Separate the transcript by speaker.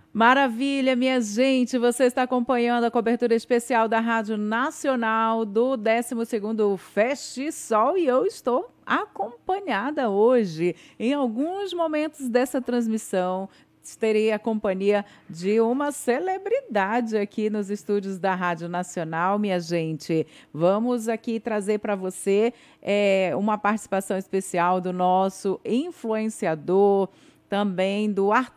Speaker 1: Maravilha, minha gente, você está acompanhando a cobertura especial da Rádio Nacional do 12º Feste Sol e eu estou acompanhada hoje. Em alguns momentos dessa transmissão, terei a companhia de uma celebridade aqui nos estúdios da Rádio Nacional, minha gente. Vamos aqui trazer para você uma participação especial do nosso influenciador, também do artesão